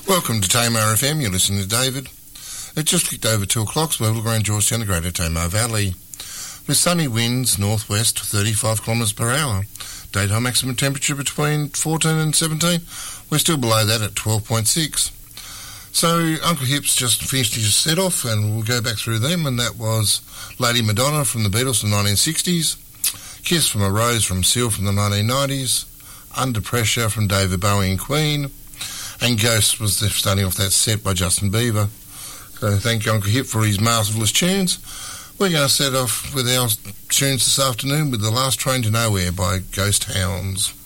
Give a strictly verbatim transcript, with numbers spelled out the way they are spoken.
Welcome to Tamar F M. You're listening to David. It just clicked over two o'clock, so we'll look around Georgetown, the Greater Tamar Valley. With sunny winds, northwest, thirty-five kilometres per hour. Daytime maximum temperature between fourteen and seventeen. We're still below that at twelve point six. So Uncle Hip's just finished his set-off, and we'll go back through them, and that was Lady Madonna from the Beatles from the nineteen sixties, Kiss from a Rose from Seal from the nineteen nineties, Under Pressure from David Bowie and Queen, and Ghost was the starting off that set by Justin Bieber. So thank you, Uncle Hip, for his marvellous tunes. We're going to set off with our tunes this afternoon with The Last Train to Nowhere by Ghost Hounds.